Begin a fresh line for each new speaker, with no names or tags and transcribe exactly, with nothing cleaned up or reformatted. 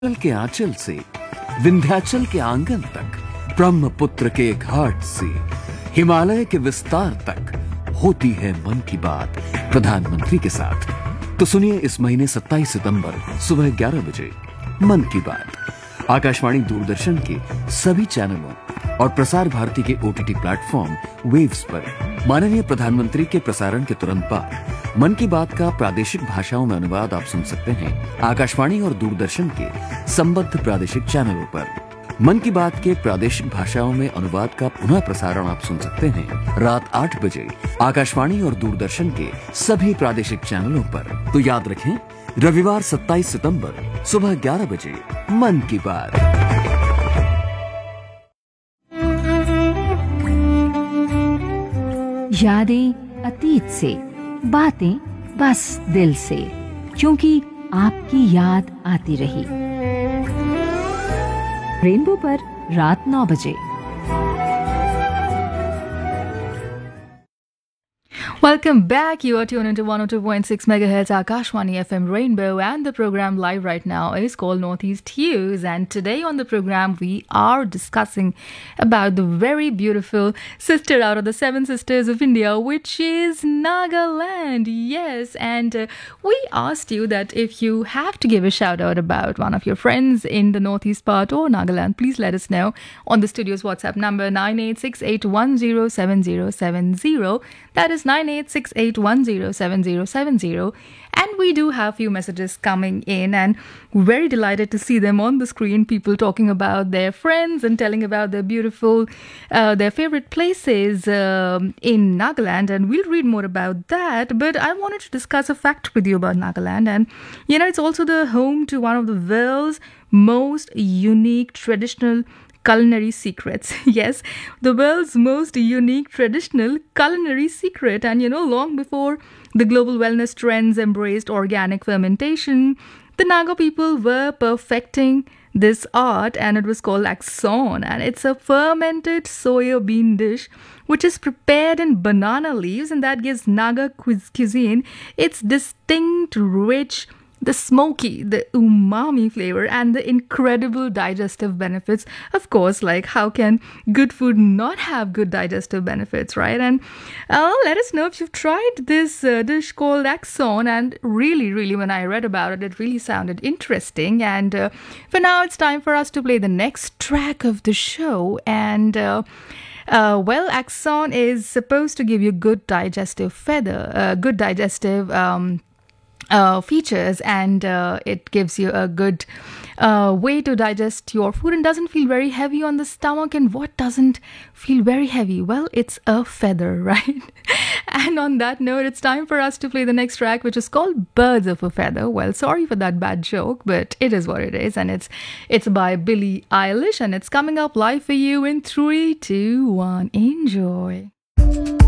हिमाचल के आंचल से विंध्याचल के आंगन तक, ब्रह्मपुत्र के घाट से हिमालय के विस्तार तक होती है मन की बात प्रधानमंत्री के साथ। तो सुनिए इस महीने सत्ताईस सितंबर सुबह ग्यारह बजे मन की बात आकाशवाणी दूरदर्शन के सभी चैनलों और प्रसार भारती के ओटीटी प्लेटफॉर्म वेव्स पर माननीय प्रधानमंत्री के प्रसारण के तुरंत बाद मन की बात का प्रादेशिक भाषाओं में अनुवाद आप सुन सकते हैं आकाशवाणी और दूरदर्शन के संबद्ध प्रादेशिक चैनलों पर। मन की बात के प्रादेशिक भाषाओं में अनुवाद का पुनः प्रसारण आप सुन सकते हैं रात आठ बजे आकाशवाणी और दूरदर्शन के सभी प्रादेशिक चैनलों पर। तो याद रखें, रविवार सत्ताईस सितंबर सुबह ग्यारह बजे मन की बात।
यादें अतीत से, बातें बस दिल से, क्योंकि आपकी याद आती रही। रेनबो पर रात नौ बजे।
Welcome back. You are tuned into one oh two point six megahertz Akashwani F M Rainbow, and the program live right now is called Northeast Hues. And today on the program, we are discussing about the very beautiful sister out of the seven sisters of India, which is Nagaland. Yes, and uh, we asked you that if you have to give a shout out about one of your friends in the Northeast part or Nagaland, please let us know on the studio's WhatsApp number nine eight six eight one zero seven zero seven zero. That is nine eight six eight one zero seven zero seven zero. And we do have few messages coming in, and very delighted to see them on the screen. People talking about their friends and telling about their beautiful, uh, their favorite places um, in Nagaland. And we'll read more about that. But I wanted to discuss a fact with you about Nagaland. And, you know, it's also the home to one of the world's most unique traditional culinary secrets. Yes, the world's most unique traditional culinary secret. And you know, long before the global wellness trends embraced organic fermentation, the Naga people were perfecting this art, and it was called Akson. And it's a fermented soya bean dish which is prepared in banana leaves, and that gives Naga cuisine its distinct, rich, the smoky, the umami flavor, and the incredible digestive benefits. Of course, like how can good food not have good digestive benefits, right? And uh, let us know if you've tried this uh, dish called Akson. And really, really, when I read about it, it really sounded interesting. And uh, for now, it's time for us to play the next track of the show. And uh, Uh, well, Akson is supposed to give you good digestive feather, uh, good digestive um, uh, features, and uh, it gives you a good uh, way to digest your food and doesn't feel very heavy on the stomach. And what doesn't feel very heavy? Well, it's a feather, right? And on that note, it's time for us to play the next track, which is called Birds of a Feather. Well, sorry for that bad joke, but it is what it is. And it's it's by Billie Eilish, and it's coming up live for you in three, two, one. Enjoy.